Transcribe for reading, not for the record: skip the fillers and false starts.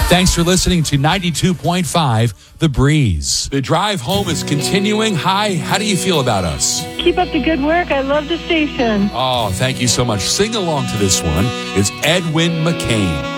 Thanks for listening to 92.5 The Breeze. The drive home is continuing. Hi, how do you feel about us? Keep up the good work. I love the station. Oh, thank you so much. Sing along to this one. It's Edwin McCain.